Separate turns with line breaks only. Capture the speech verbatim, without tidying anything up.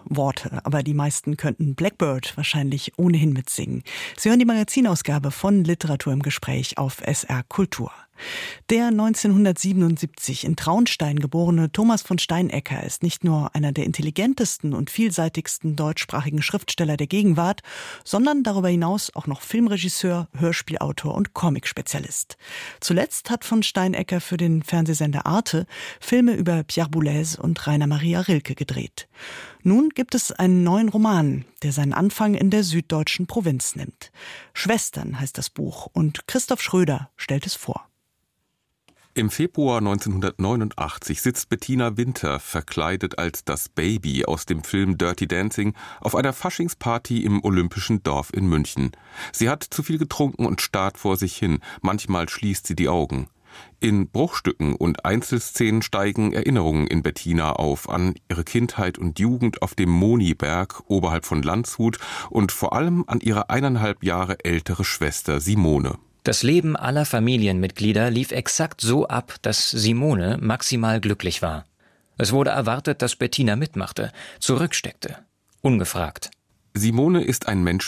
Worte, aber die meisten könnten Blackbird wahrscheinlich ohnehin mitsingen. Sie hören die Magazinausgabe von Literatur im Gespräch auf S R Kultur. Der neunzehnhundertsiebenundsiebzig in Traunstein geborene Thomas von Steinecker ist nicht nur einer der intelligentesten und vielseitigsten deutschsprachigen Schriftsteller der Gegenwart, sondern darüber hinaus auch noch Filmregisseur, Hörspielautor und Comic-Spezialist. Zuletzt hat von Steinecker für den Fernsehsender Arte Filme über Pierre Boulez und Rainer Maria Rilke gedreht. Nun gibt es einen neuen Roman, der seinen Anfang in der süddeutschen Provinz nimmt. Schwestern heißt das Buch und Christoph Schröder stellt es vor.
Im Februar neunzehnhundertneunundachtzig sitzt Bettina Winter, verkleidet als das Baby aus dem Film Dirty Dancing, auf einer Faschingsparty im Olympischen Dorf in München. Sie hat zu viel getrunken und starrt vor sich hin, manchmal schließt sie die Augen. In Bruchstücken und Einzelszenen steigen Erinnerungen in Bettina auf an ihre Kindheit und Jugend auf dem Moniberg oberhalb von Landshut und vor allem an ihre eineinhalb Jahre ältere Schwester Simone.
Das Leben aller Familienmitglieder lief exakt so ab, dass Simone maximal glücklich war. Es wurde erwartet, dass Bettina mitmachte, zurücksteckte, ungefragt.
Simone ist ein Mensch